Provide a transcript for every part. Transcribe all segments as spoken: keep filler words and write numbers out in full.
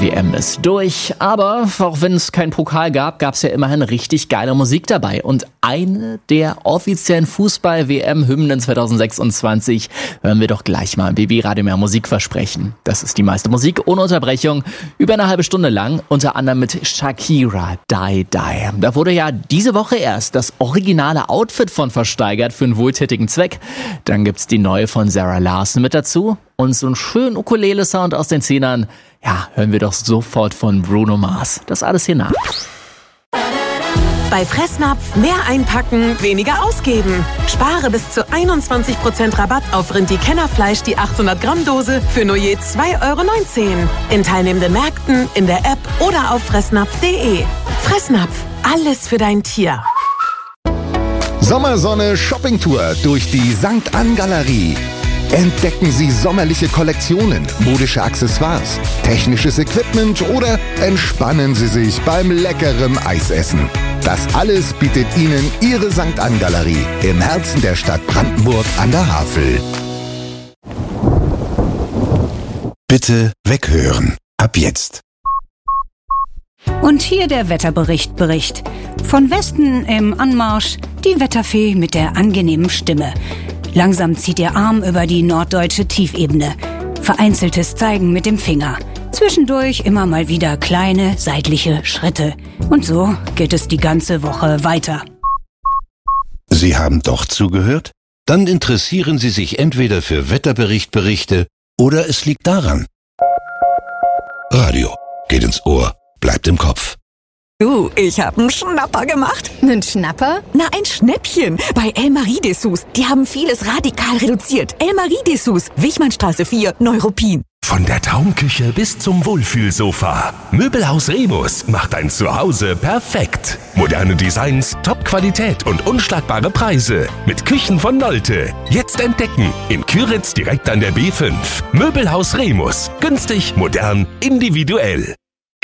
W M ist durch, aber auch wenn es keinen Pokal gab, gab es ja immerhin richtig geile Musik dabei. Und eine der offiziellen Fußball-W M-Hymnen zwanzig sechsundzwanzig hören wir doch gleich mal im B B-Radio mehr Musikversprechen. Das ist die meiste Musik ohne Unterbrechung, über eine halbe Stunde lang, unter anderem mit Shakira, Die Die. Da wurde ja diese Woche erst das originale Outfit von versteigert für einen wohltätigen Zweck. Dann gibt's die neue von Sarah Larson mit dazu. Und so einen schönen Ukulele-Sound aus den Zehnern, ja, hören wir doch sofort von Bruno Mars. Das alles hier nach. Bei Fressnapf mehr einpacken, weniger ausgeben. Spare bis zu einundzwanzig Prozent Rabatt auf Rinti Kennerfleisch, die achthundert Gramm Dose für nur je zwei Euro neunzehn. In teilnehmenden Märkten, in der App oder auf fressnapf punkt de. Fressnapf, alles für dein Tier. Sommersonne Shoppingtour durch die Sankt Ann Galerie. Entdecken Sie sommerliche Kollektionen, modische Accessoires, technisches Equipment oder entspannen Sie sich beim leckeren Eisessen. Das alles bietet Ihnen Ihre Sankt Ann Galerie im Herzen der Stadt Brandenburg an der Havel. Bitte weghören. Ab jetzt. Und hier der Wetterbericht Bericht. Von Westen im Anmarsch die Wetterfee mit der angenehmen Stimme. Langsam zieht ihr Arm über die norddeutsche Tiefebene. Vereinzeltes Zeigen mit dem Finger. Zwischendurch immer mal wieder kleine seitliche Schritte. Und so geht es die ganze Woche weiter. Sie haben doch zugehört? Dann interessieren Sie sich entweder für Wetterberichtberichte oder es liegt daran. Radio geht ins Ohr, bleibt im Kopf. Du, ich hab einen Schnapper gemacht. Einen Schnapper? Na, ein Schnäppchen. Bei El Marie-Dessous. Die haben vieles radikal reduziert. El Marie-Dessous, Wichmannstraße vier, Neuruppin. Von der Traumküche bis zum Wohlfühlsofa. Möbelhaus Remus macht dein Zuhause perfekt. Moderne Designs, Top-Qualität und unschlagbare Preise. Mit Küchen von Nolte. Jetzt entdecken. In Küritz direkt an der B fünf. Möbelhaus Remus. Günstig, modern, individuell.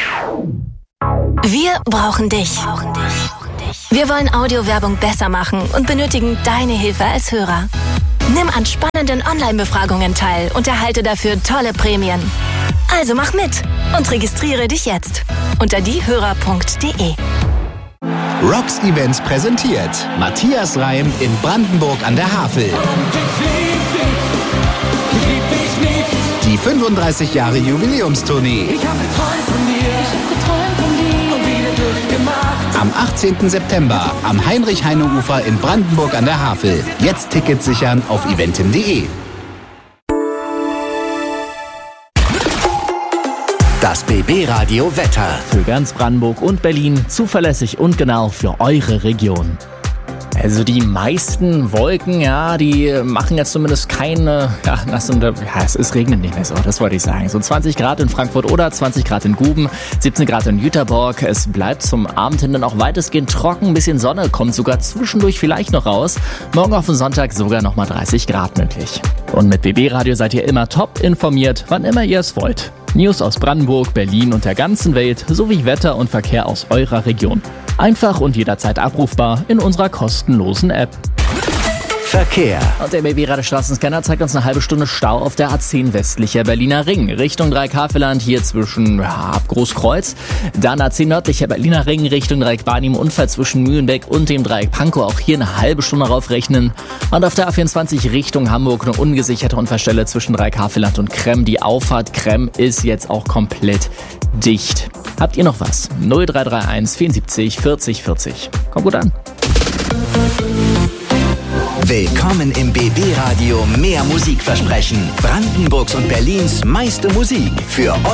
Wir brauchen dich. Wir wollen Audiowerbung besser machen und benötigen deine Hilfe als Hörer. Nimm an spannenden Online-Befragungen teil und erhalte dafür tolle Prämien. Also mach mit und registriere dich jetzt unter diehörer punkt de. Rocks Events präsentiert Matthias Reim in Brandenburg an der Havel. Die fünfunddreißig Jahre Jubiläumstournee. Ich hab geträumt von dir. Ich hab geträumt von dir. Und wieder durchgemacht. Am achtzehnten September am Heinrich-Heine-Ufer in Brandenburg an der Havel. Jetzt Tickets sichern auf eventim punkt de. Das B B-Radio Wetter. Für ganz Brandenburg und Berlin zuverlässig und genau für eure Region. Also die meisten Wolken, ja, die machen jetzt zumindest keine, ja, nass und, ja, es ist regnet nicht mehr so, das wollte ich sagen. So zwanzig Grad in Frankfurt oder zwanzig Grad in Guben, siebzehn Grad in Jüterborg. Es bleibt zum Abend hin dann auch weitestgehend trocken, ein bisschen Sonne kommt sogar zwischendurch vielleicht noch raus. Morgen auf den Sonntag sogar nochmal dreißig Grad möglich. Und mit B B-Radio seid ihr immer top informiert, wann immer ihr es wollt. News aus Brandenburg, Berlin und der ganzen Welt sowie Wetter und Verkehr aus eurer Region. Einfach und jederzeit abrufbar in unserer kostenlosen App. Verkehr. Und der B B-Radio-Straßenscanner zeigt uns eine halbe Stunde Stau auf der A zehn westlicher Berliner Ring. Richtung Dreieck Havelland, hier zwischen ja, Großkreuz. Dann A zehn nördlicher Berliner Ring, Richtung Dreieck Barnim, Unfall zwischen Mühlenbeck und dem Dreieck Pankow. Auch hier eine halbe Stunde raufrechnen. Und auf der A vierundzwanzig Richtung Hamburg eine ungesicherte Unfallstelle zwischen Dreieck Havelland und Kremm. Die Auffahrt Kremm ist jetzt auch komplett dicht. Habt ihr noch was? null drei drei eins vierundsiebzig vierzig vierzig. Kommt gut an. Willkommen im B B-Radio mehr Musikversprechen. Brandenburgs und Berlins meiste Musik für